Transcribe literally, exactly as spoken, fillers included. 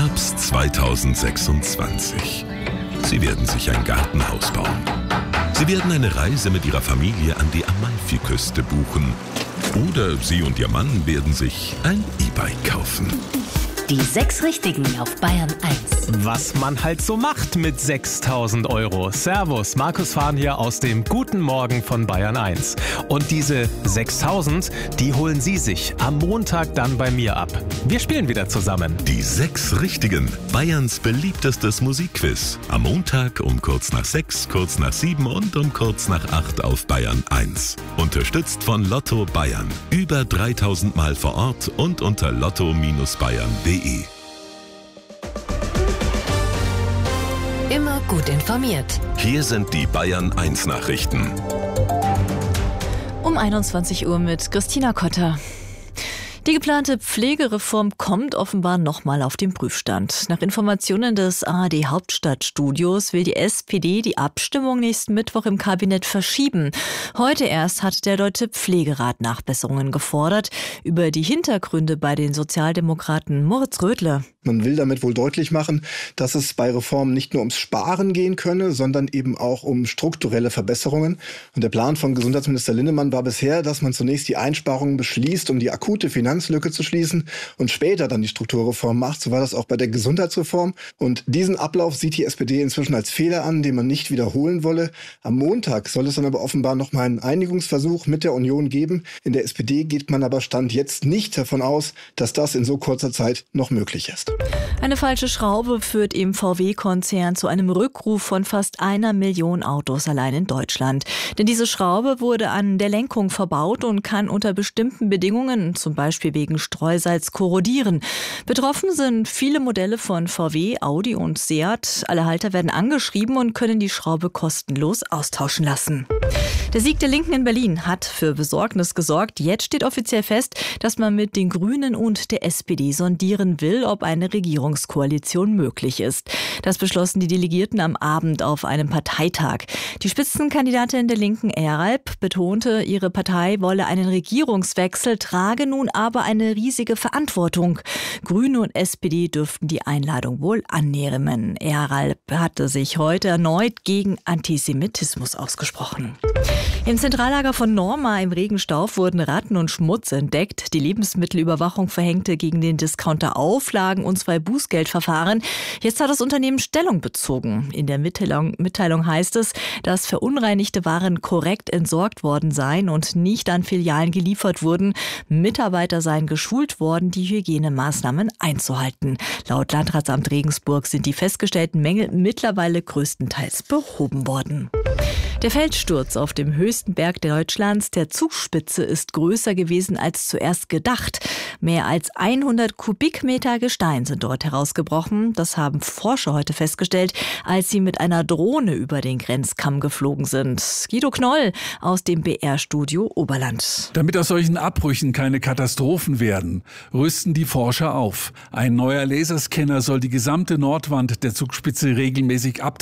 Herbst zweitausendsechsundzwanzig. Sie werden sich ein Gartenhaus bauen. Sie werden eine Reise mit Ihrer Familie an die Amalfiküste buchen. Oder Sie und Ihr Mann werden sich ein E-Bike kaufen. Die sechs Richtigen auf Bayern eins. Was man halt so macht mit sechstausend Euro. Servus, Markus Fahn hier aus dem Guten Morgen von Bayern eins. Und diese sechstausend, die holen Sie sich am Montag dann bei mir ab. Wir spielen wieder zusammen. Die sechs Richtigen. Bayerns beliebtestes Musikquiz. Am Montag um kurz nach sechs, kurz nach sieben und um kurz nach acht auf Bayern eins. Unterstützt von Lotto Bayern. Über dreitausend Mal vor Ort und unter lotto Bindestrich bayern punkt de. Immer gut informiert. Hier sind die Bayern eins Nachrichten. Um einundzwanzig Uhr mit Christina Kotter. Die geplante Pflegereform kommt offenbar nochmal auf den Prüfstand. Nach Informationen des A R D-Hauptstadtstudios will die S P D die Abstimmung nächsten Mittwoch im Kabinett verschieben. Heute erst hat der Deutsche Pflegerat Nachbesserungen gefordert. Über die Hintergründe bei den Sozialdemokraten Moritz Rödle. Man will damit wohl deutlich machen, dass es bei Reformen nicht nur ums Sparen gehen könne, sondern eben auch um strukturelle Verbesserungen. Und der Plan von Gesundheitsminister Linnemann war bisher, dass man zunächst die Einsparungen beschließt, um die akute Finanzlücke zu schließen und später dann die Strukturreform macht. So war das auch bei der Gesundheitsreform. Und diesen Ablauf sieht die S P D inzwischen als Fehler an, den man nicht wiederholen wolle. Am Montag soll es dann aber offenbar noch mal einen Einigungsversuch mit der Union geben. In der S P D geht man aber Stand jetzt nicht davon aus, dass das in so kurzer Zeit noch möglich ist. Eine falsche Schraube führt im V W-Konzern zu einem Rückruf von fast einer Million Autos allein in Deutschland. Denn diese Schraube wurde an der Lenkung verbaut und kann unter bestimmten Bedingungen, zum Beispiel wegen Streusalz, korrodieren. Betroffen sind viele Modelle von V W, Audi und Seat. Alle Halter werden angeschrieben und können die Schraube kostenlos austauschen lassen. Der Sieg der Linken in Berlin hat für Besorgnis gesorgt. Jetzt steht offiziell fest, dass man mit den Grünen und der S P D sondieren will, ob eine Regierungskoalition möglich ist. Das beschlossen die Delegierten am Abend auf einem Parteitag. Die Spitzenkandidatin der Linken, Eralp, betonte, ihre Partei wolle einen Regierungswechsel, trage nun aber eine riesige Verantwortung. Grüne und S P D dürften die Einladung wohl annehmen. Eralp hatte sich heute erneut gegen Antisemitismus ausgesprochen. Im Zentrallager von Norma im Regenstauf wurden Ratten und Schmutz entdeckt. Die Lebensmittelüberwachung verhängte gegen den Discounter Auflagen und zwei Bußgeldverfahren. Jetzt hat das Unternehmen Stellung bezogen. In der Mitteilung, Mitteilung heißt es, dass verunreinigte Waren korrekt entsorgt worden seien und nicht an Filialen geliefert wurden. Mitarbeiter seien geschult worden, die Hygienemaßnahmen einzuhalten. Laut Landratsamt Regensburg sind die festgestellten Mängel mittlerweile größtenteils behoben worden. Der Felssturz auf dem höchsten Berg Deutschlands, der Zugspitze, ist größer gewesen als zuerst gedacht. Mehr als hundert Kubikmeter Gestein sind dort herausgebrochen. Das haben Forscher heute festgestellt, als sie mit einer Drohne über den Grenzkamm geflogen sind. Guido Knoll aus dem B R-Studio Oberland. Damit aus solchen Abbrüchen keine Katastrophen werden, rüsten die Forscher auf. Ein neuer Laserscanner soll die gesamte Nordwand der Zugspitze regelmäßig abtasten.